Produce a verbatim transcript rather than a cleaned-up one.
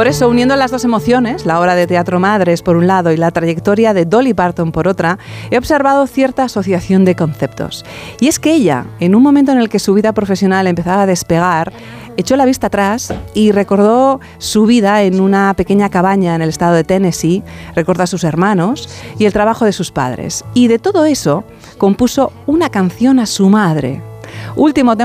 Por eso, uniendo las dos emociones, la obra de teatro Madres por un lado y la trayectoria de Dolly Parton por otra, he observado cierta asociación de conceptos. Y es que ella, en un momento en el que su vida profesional empezaba a despegar, echó la vista atrás y recordó su vida en una pequeña cabaña en el estado de Tennessee, recordó a sus hermanos y el trabajo de sus padres. Y de todo eso compuso una canción a su madre. Último tema